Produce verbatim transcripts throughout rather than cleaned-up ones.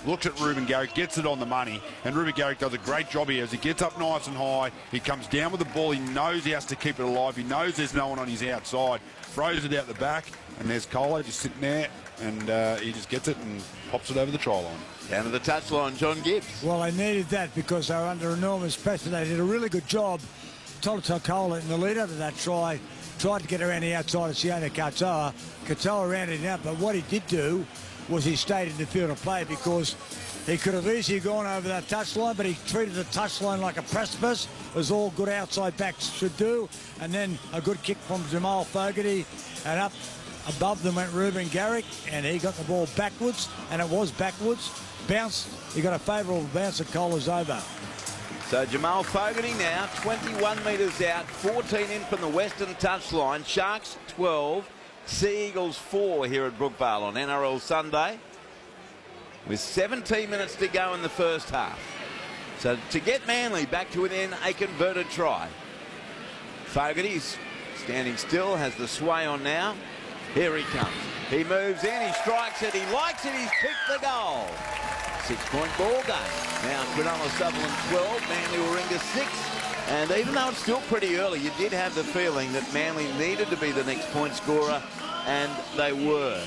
looks at Ruben Garrick, gets it on the money, and Ruben Garrick does a great job here as he gets up nice and high. He comes down with the ball. He knows he has to keep it alive. He knows there's no one on his outside. Throws it out the back, and there's Kohler just sitting there, and uh, he just gets it and pops it over the try line. Down to the touchline, John Gibbs. Well, they needed that because they were under enormous pressure. They did a really good job. Tolata Kohler in the lead up to that try tried to get around the outside of Sione Katoa. Katoa ran it out, but what he did do was he stayed in the field of play because he could have easily gone over that touchline, but he treated the touchline like a precipice, as all good outside backs should do. And then a good kick from Jamal Fogarty, and up above them went Ruben Garrick, and he got the ball backwards, and it was backwards. Bounced, he got a favourable bounce at Kohler's over. So Jamal Fogarty now twenty-one metres out, fourteen in from the western touchline. Sharks twelve, Sea Eagles four here at Brookvale on N R L Sunday, with seventeen minutes to go in the first half. So to get Manly back to within a converted try. Fogarty's standing still, has the sway on now. Here he comes. He moves in, he strikes it, he likes it, he's kicked the goal. Six-point ball game. Now Cronulla Sutherland twelve, Manly Warringah six. And even though it's still pretty early, you did have the feeling that Manly needed to be the next point scorer, and they were.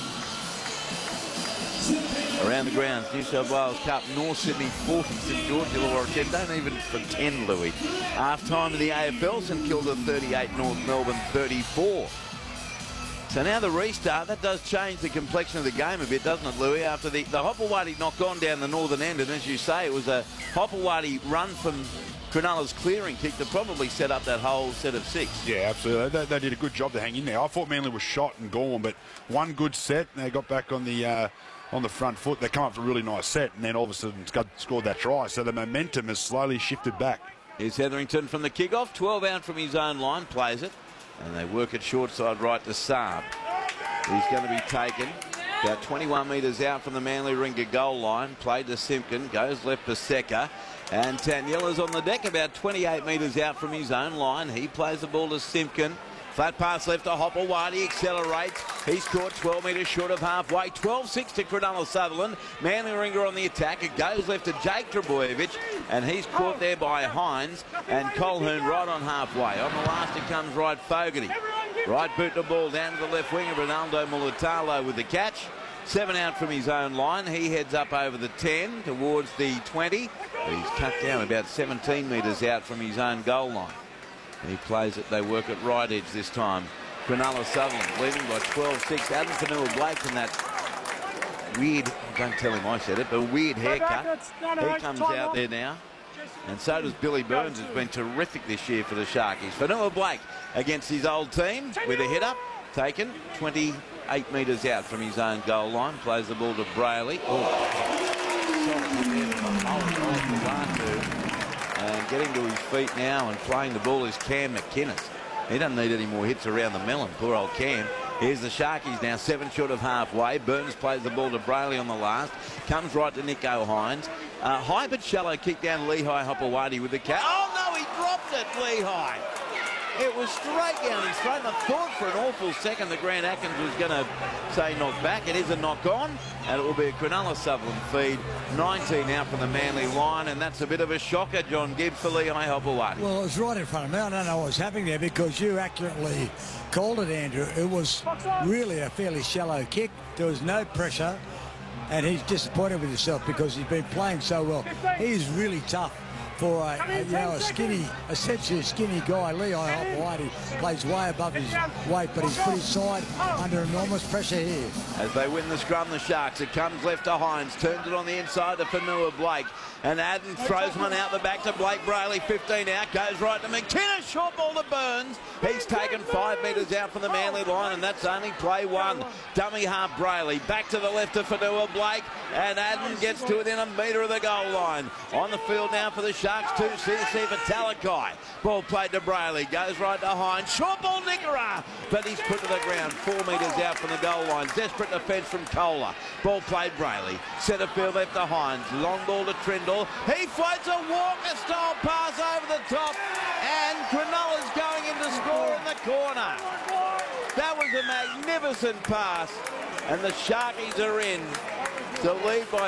Around the grounds, New South Wales Cup, North Sydney forty, St George Illawarra ten. Don't even pretend, Louis. Half-time in the A F L, St Kilda thirty-eight, North Melbourne thirty-four. So now the restart, that does change the complexion of the game a bit, doesn't it, Louis? After the, the Hopewadi knock on down the northern end, and as you say, it was a Hopewadi run from Cronulla's clearing kick that probably set up that whole set of six. Yeah, absolutely. They, they did a good job to hang in there. I thought Manly was shot and gone, but one good set, and they got back on the uh, on the front foot. They come up with a really nice set, and then all of a sudden scored that try. So the momentum has slowly shifted back. Here's Hetherington from the kickoff, twelve out from his own line, plays it. And they work it short side right to Saab. He's going to be taken about twenty-one metres out from the Manly Warringah goal line. Played to Simpkin, goes left to Secca. And Taniela's on the deck about twenty-eight metres out from his own line. He plays the ball to Simpkin. Flat pass left to Hopewadi, accelerates. He's caught twelve metres short of halfway. twelve six to Cronulla Sutherland. Manly Warringah on the attack. It goes left to Jake Trbojevic, and he's caught there by Hines and Colquhoun right on halfway. On the last it comes right Fogarty. Right boot the ball down to the left winger, Ronaldo Mulitalo with the catch. Seven out from his own line. He heads up over the ten towards the twenty. But he's cut down about seventeen metres out from his own goal line. And he plays it, they work at right edge this time. Cronulla Sutherland leading by twelve six. Adam Fanua-Blake in that weird, don't tell him I said it, but weird haircut. He comes out there now. And so does Billy Burns, who's been terrific this year for the Sharkies. Fanua-Blake against his old team with a hit up. Taken twenty-eight metres out from his own goal line. Plays the ball to Brayley. Oh. And getting to his feet now and playing the ball is Cam McInnes. He doesn't need any more hits around the melon, poor old Cam. Here's the Sharkies now, seven short of halfway. Burns plays the ball to Brayley on the last. Comes right to Nico Hines. Uh, high but shallow kick down Lehigh Hopewadi with the catch. Oh no, he dropped it, Lehigh. It was straight down his throat. And I thought for an awful second that Grant Atkins was going to say knock back. It is a knock on, and it will be a Cronulla Sutherland feed. nineteen out from the Manly line, and that's a bit of a shocker, John Gibbs, for Lehigh Hopewadi. Well, it was right in front of me. I don't know what was happening there because you accurately called it, Andrew. It was really a fairly shallow kick. There was no pressure, and he's disappointed with himself because he's been playing so well. He's really tough. For a, a, you know, a skinny, essentially a skinny guy. Lehigh Hopewadi plays way above his weight, but he's put his side under enormous pressure here. As they win the scrum, the Sharks, it comes left to Hines, turns it on the inside to Fanua-Blake, and Adden throws one out the back to Blake Brayley, fifteen out, goes right to McInnes, short ball to Burns. He's taken five metres out from the Manly line, and that's only play one. Dummy half Brayley, back to the left to Fanua-Blake, and Adden gets to within a metre of the goal line. On the field now for the Sharks, two C C for Talakai. Ball played to Brayley, goes right to Hines, short ball Nickera, but he's put to the ground, four metres out from the goal line. Desperate defence from Kohler. Ball played Brayley, centre field left to Hines, long ball to Trindle. He floats a Walker-style pass over the top, and Cronulla's going in to score in the corner. That was a magnificent pass, and the Sharkies are in to lead by